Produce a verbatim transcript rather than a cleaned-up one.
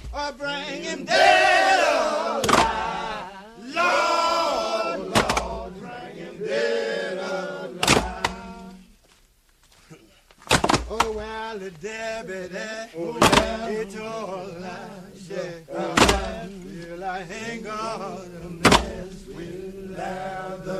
or bring him dead or alive. Lord, Lord, bring him dead or alive. Oh, well, the deputy, oh, yeah. He told us, yeah, till I hang on a mess with leather.